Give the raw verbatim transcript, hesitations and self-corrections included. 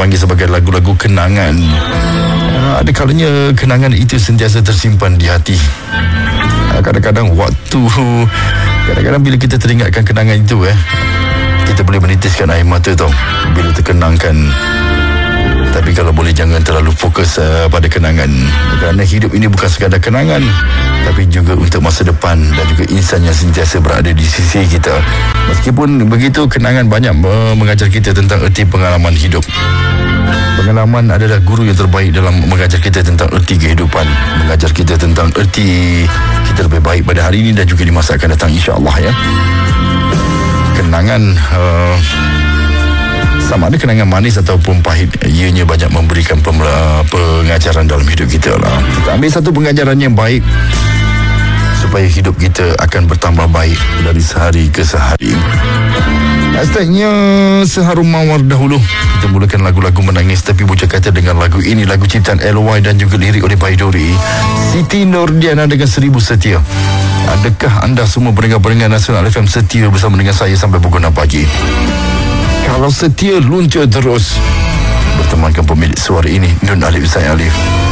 panggil sebagai lagu-lagu kenangan. uh, Ada kalanya kenangan itu sentiasa tersimpan di hati. uh, Kadang-kadang waktu Kadang-kadang bila kita teringatkan kenangan itu eh kita boleh menitiskan air mata tau bila terkenangkan. Tapi kalau boleh jangan terlalu fokus uh, pada kenangan, kerana hidup ini bukan sekadar kenangan, tapi juga untuk masa depan dan juga insan yang sentiasa berada di sisi kita. Meskipun begitu, kenangan banyak uh, mengajar kita tentang erti pengalaman hidup. Pengalaman adalah guru yang terbaik dalam mengajar kita tentang erti kehidupan, mengajar kita tentang erti kita lebih baik pada hari ini dan juga di masa akan datang, insya-Allah ya. Kenangan uh, sama ada kenangan manis ataupun pahit, ianya banyak memberikan pemela- pengajaran dalam hidup kita lah. Kita ambil satu pengajaran yang baik supaya hidup kita akan bertambah baik dari sehari ke sehari. Hashtagnya seharum mawar dahulu. Kita mulakan lagu-lagu menangis tapi bujang kata dengan lagu ini, lagu ciptaan L Y dan juga lirik oleh Baiduri. Siti Nurdiana dengan Seribu Setia. Adakah anda semua pendengar-pendengar Nasional F M setia bersama dengan saya sampai pukul enam pagi? Kalau setia, luncur terus. Bertemankan pemilik suara ini, Nun Alif Zain Alif.